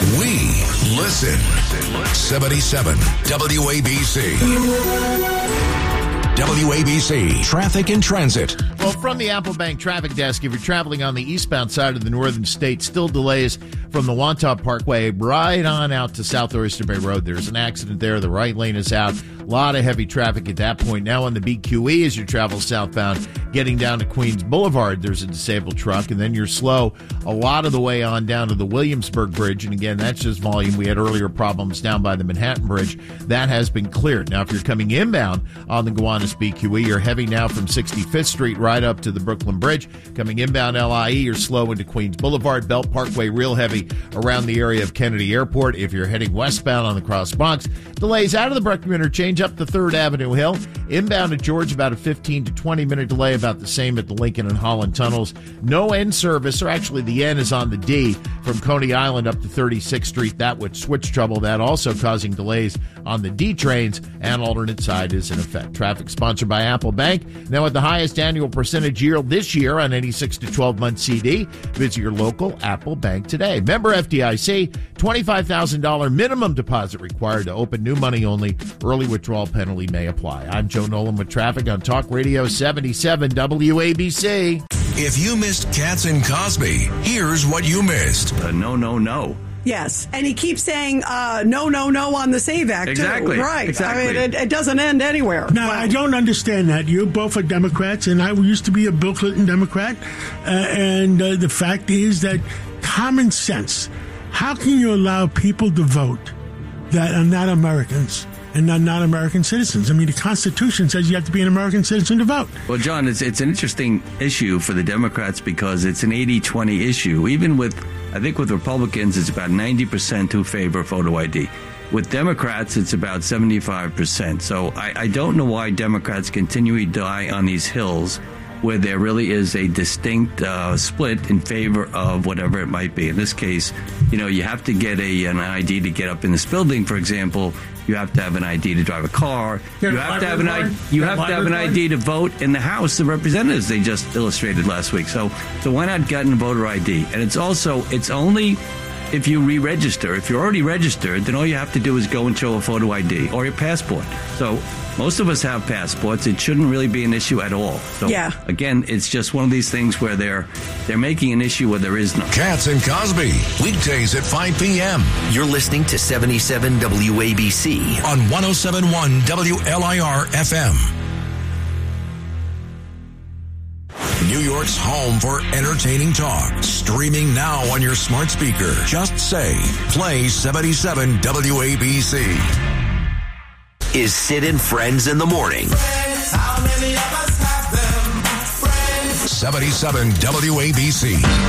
We listen. 77 WABC. WABC Traffic and Transit. Well, from the Apple Bank Traffic Desk, if you're traveling on the eastbound side of the northern state, still delays from the Wantagh Parkway right on out to South Oyster Bay Road. There's an accident there. The right lane is out. A lot of heavy traffic at that point. Now on the BQE as you travel southbound, getting down to Queens Boulevard, there's a disabled truck, and then you're slow a lot of the way on down to the Williamsburg Bridge. And again, that's just volume. We had earlier problems down by the Manhattan Bridge. That has been cleared. Now, if you're coming inbound on the Gowanus BQE, you're heavy now from 65th Street right up to the Brooklyn Bridge. Coming inbound LIE, you're slow into Queens Boulevard. Belt Parkway, real heavy around the area of Kennedy Airport. If you're heading westbound on the Cross Bronx, delays out of the Breckenridge interchange up the 3rd Avenue Hill. Inbound at George, about a 15 to 20 minute delay, about the same at the Lincoln and Holland tunnels. No N service, or actually the N is on the D from Coney Island up to 36th Street. That would switch trouble. That also causing delays on the D trains, and alternate side is in effect. Traffic sponsored by Apple Bank. Now at the highest annual percentage yield this year on any 6 to 12 month CD. Visit your local Apple Bank today. Member FDIC, $25,000 minimum deposit required to open, new money only. Early withdrawal penalty may apply. I'm Joe Nolan with traffic on Talk Radio 77 WABC. If you missed Katz and Cosby, here's what you missed. No. Yes, and he keeps saying no on the SAVE Act, exactly. Too. Right. Exactly. I mean, it doesn't end anywhere. Now, I don't understand that. You both are Democrats, and I used to be a Bill Clinton Democrat. And the fact is that common sense, how can you allow people to vote that are not Americans and not American citizens? I mean, the Constitution says you have to be an American citizen to vote. Well, John, it's an interesting issue for the Democrats because it's an 80-20 issue. Even with, I think with Republicans, it's about 90% who favor photo ID. With Democrats, it's about 75%. So I don't know why Democrats continually die on these hills where there really is a distinct split in favor of whatever it might be. In this case, you have to get an ID to get up in this building, for example. You have to have an ID to drive a car. You have to have an ID to vote in the House of Representatives. They just illustrated last week. So why not get a voter ID? And it's only if you re-register. If you're already registered, then all you have to do is go and show a photo ID or your passport. So most of us have passports. It shouldn't really be an issue at all. So again, it's just one of these things where they're making an issue where there is none. Katz and Cosby, weekdays at 5 p.m. You're listening to 77 WABC on 107.1 WLIR FM. New York's home for entertaining talk. Streaming now on your smart speaker. Just say, play 77 WABC. Is Sid and Friends in the Morning. Friends, how many of us have them? Friends. 77 WABC.